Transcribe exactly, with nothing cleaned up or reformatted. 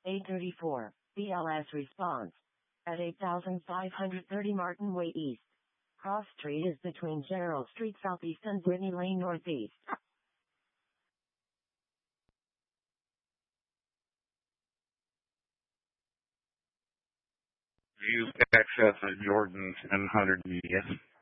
eight thirty-four, B L S response. At eight thousand five hundred thirty Martin Way East. Cross Street is between General Street Southeast and Brittany Lane Northeast. View excess of Jordan and one hundred media.